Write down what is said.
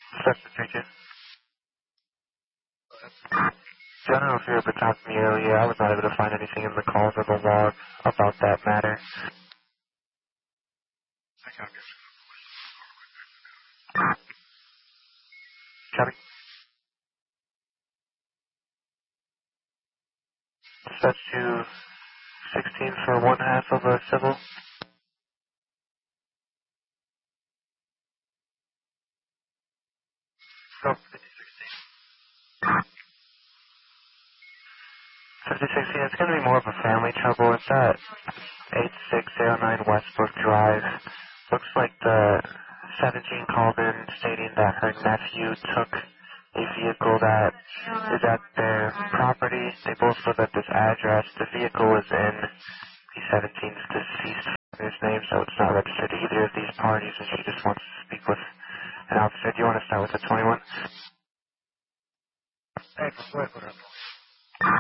732. So I don't know if you were able to talk to me earlier. I was not able to find anything in the calls or the log about that matter. Copy. Set to 16 for 1/2 of a civil. Go. 5016, it's going to be more of a family trouble. It's at 8609 Westbrook Drive. Looks like the 17 called in stating that her nephew took a vehicle that is at their property. They both live at this address. The vehicle is in the 17's deceased father's name, so it's not registered to either of these parties, and she just wants to speak with an officer. Do you want to start with the 21? Hey, pues,